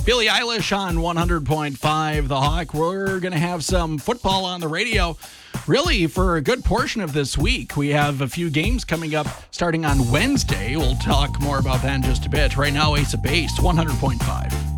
Billie Eilish on 100.5 The Hawk. We're going to have some football on the radio really for a good portion of this week. We have a few games coming up starting on Wednesday. We'll talk more about that in just a bit. Right now, Ace of Base, 100.5.